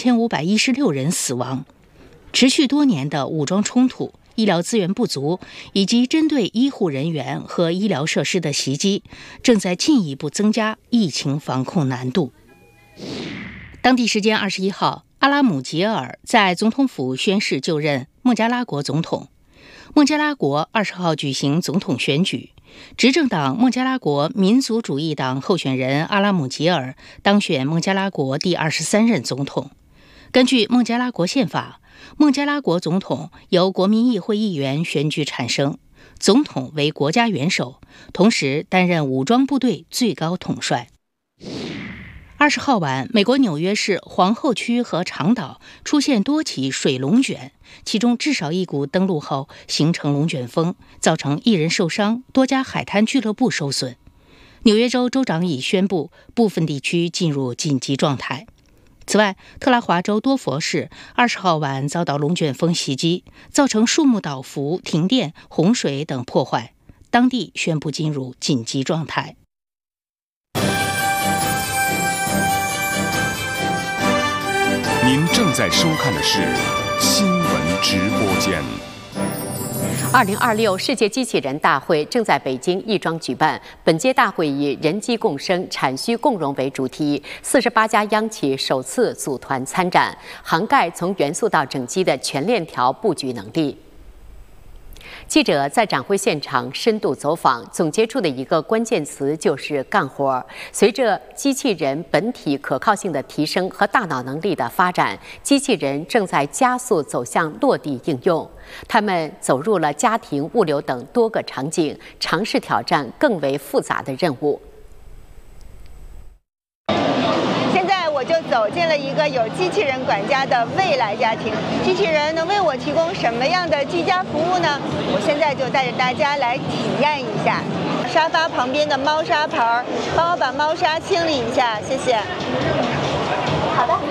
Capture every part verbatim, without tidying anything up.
千五百一十六人死亡。持续多年的武装冲突、医疗资源不足以及针对医护人员和医疗设施的袭击，正在进一步增加疫情防控难度。当地时间二十一号，阿拉姆吉尔在总统府宣誓就任孟加拉国总统。孟加拉国二十号举行总统选举，执政党孟加拉国民族主义党候选人阿拉姆吉尔当选孟加拉国第二十三任总统。根据孟加拉国宪法，孟加拉国总统由国民议会议员选举产生，总统为国家元首，同时担任武装部队最高统帅。二十号晚，美国纽约市皇后区和长岛出现多起水龙卷，其中至少一股登陆后形成龙卷风，造成一人受伤，多家海滩俱乐部受损。纽约州州长已宣布部分地区进入紧急状态。此外，特拉华州多佛市二十号晚遭到龙卷风袭击，造成树木倒伏、停电、洪水等破坏，当地宣布进入紧急状态。 您正在收看的是新闻直播间。 二零二六世界机器人大会正在北京亦庄举办。本届大会以“人机共生，产需共融”为主题，四十八家央企首次组团参展，涵盖从元素到整机的全链条布局能力。记者在展会现场深度走访，总结出的一个关键词就是干活。随着机器人本体可靠性的提升和大脑能力的发展，机器人正在加速走向落地应用。他们走入了家庭、物流等多个场景，尝试挑战更为复杂的任务。 我就走进了一个有机器人管家的未来家庭，机器人能为我提供什么样的居家服务呢？我现在就带着大家来体验一下。沙发旁边的猫砂盆，帮我把猫砂清理一下，谢谢。好的。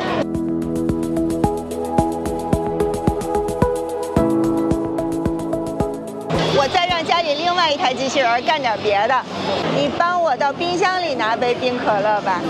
我再让家里另外一台机器人干点别的，你帮我到冰箱里拿杯冰可乐吧。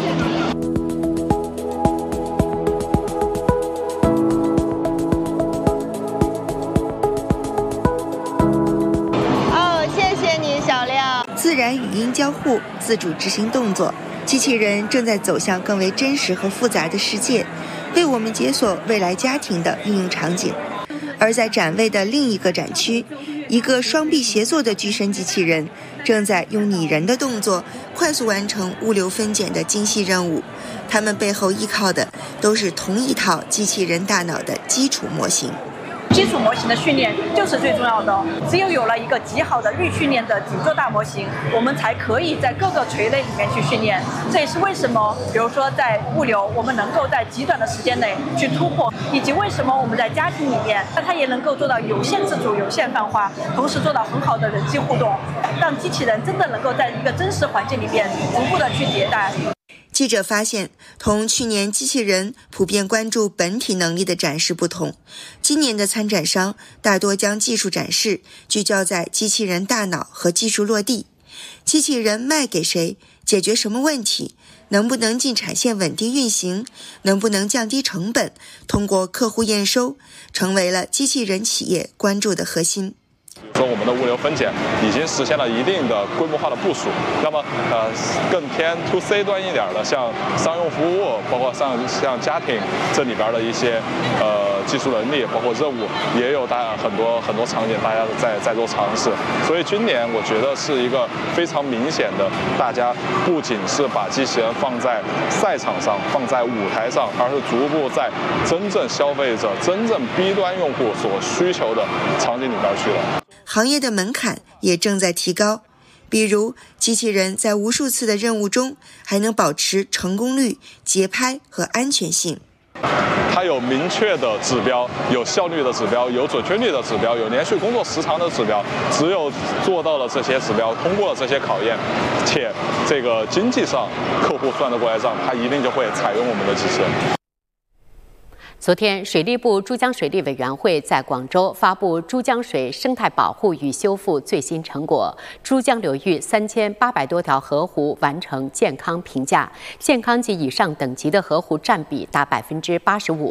自然语音交互，自主执行动作，机器人正在走向更为真实和复杂的世界，为我们解锁未来家庭的应用场景。而在展位的另一个展区，一个双臂协作的具身机器人正在用拟人的动作快速完成物流分拣的精细任务，它们背后依靠的都是同一套机器人大脑的基础模型。 基础模型的训练就是最重要的，只有有了一个极好的预训练的底座大模型，我们才可以在各个垂类里面去训练。这也是为什么，比如说在物流，我们能够在极短的时间内去突破，以及为什么我们在家庭里面，那它也能够做到有限自主、有限泛化，同时做到很好的人机互动，让机器人真的能够在一个真实环境里面逐步的去迭代。 记者发现，同去年机器人普遍关注本体能力的展示不同，今年的参展商大多将技术展示聚焦在机器人大脑和技术落地。机器人卖给谁？解决什么问题？能不能进产线稳定运行？能不能降低成本？通过客户验收，成为了机器人企业关注的核心。 说我们的物流分拣已经实现了一定的规模化的部署，那么呃更偏 to C 端一点的，像商用服务，包括像像家庭这里边的一些呃技术能力，包括任务，也有大家很多很多场景大家在在做尝试。所以今年我觉得是一个非常明显的，大家不仅是把机器人放在赛场上，放在舞台上，而是逐步在真正消费者、真正 B 端用户所需求的场景里边去了。 行业的门槛也正在提高，比如机器人在无数次的任务中还能保持成功率、节拍和安全性。 它有明确的指标，有效率的指标，有准确率的指标，有连续工作时长的指标。只有做到了这些指标，通过了这些考验，且这个经济上客户算得过来账，他一定就会采用我们的机器人。 昨天，水利部珠江水利委员会在广州发布珠江水生态保护与修复最新成果，珠江流域三千八百多条河湖完成健康评价，健康及以上等级的河湖占比达百分之八十五。